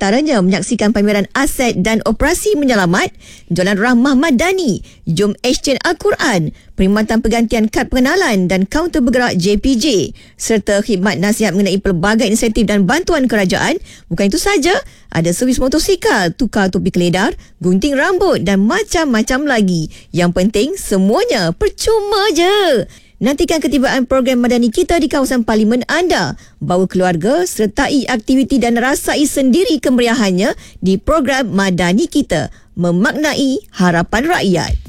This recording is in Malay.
antaranya menyaksikan pameran aset dan operasi menyelamat, jualan ramah madani, jom exchange Al-Quran, perkhidmatan pergantian kad pengenalan dan kaunter bergerak JPJ, serta khidmat nasihat mengenai pelbagai insentif dan bantuan kerajaan. Bukan itu saja, ada servis motosikal, tukar topi keledar, gunting rambut dan macam-macam lagi. Yang penting, semuanya percuma je. Nantikan ketibaan program Madani Kita di kawasan parlimen anda. Bawa keluarga, sertai aktiviti dan rasai sendiri kemeriahannya di program Madani Kita. Memaknai harapan rakyat.